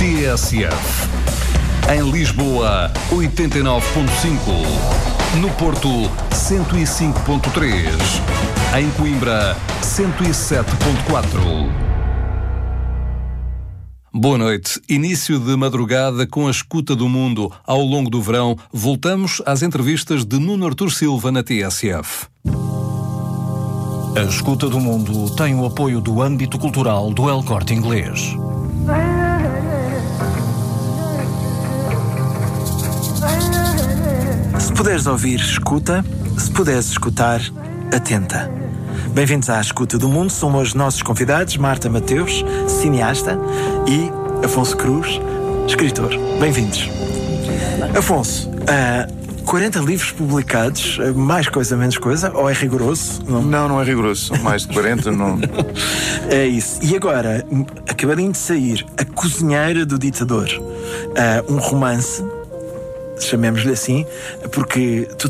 TSF. Em Lisboa, 89.5. No Porto, 105.3. Em Coimbra, 107.4. Boa noite. Início de madrugada com a escuta do mundo. Ao longo do verão, voltamos às entrevistas de Nuno Artur Silva na TSF. A escuta do mundo tem o apoio do âmbito cultural do El Corte Inglês. Se puderes ouvir, escuta. Se puderes escutar, atenta. Bem-vindos à Escuta do Mundo. São hoje nossos convidados, Marta Mateus, cineasta, e Afonso Cruz, escritor. Bem-vindos. Afonso, 40 livros publicados, mais coisa, menos coisa, ou é rigoroso? Não é rigoroso. Mais de 40, não. É isso. E agora, acabadinho de sair, A Cozinheira do Ditador. Um romance, chamemos-lhe assim, porque tu